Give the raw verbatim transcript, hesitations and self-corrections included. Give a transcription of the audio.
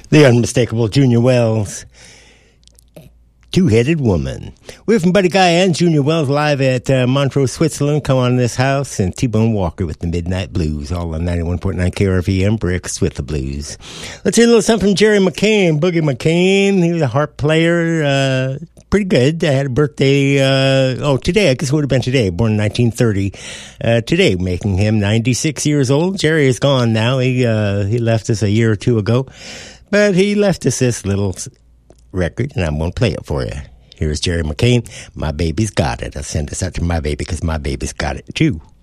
The unmistakable Junior Wells, Two-Headed Woman. We're from Buddy Guy and Junior Wells live at uh, Montreux, Switzerland. Come on in this house, and T-Bone Walker with the Midnight Blues, all on ninety-one point nine K R V M, Bricks with the Blues. Let's hear a little something from Jerry McCain, Boogie McCain. He was a harp player, uh, pretty good. I had a birthday, uh, oh, today, I guess it would have been today, born in nineteen thirty. Uh, today, making him ninety-six years old. Jerry is gone now. He, uh, he left us a year or two ago. But he left us this little record, and I'm going to play it for you. Here's Jerry McCain, My Baby's Got It. I'll send this out to my baby because my baby's got it too.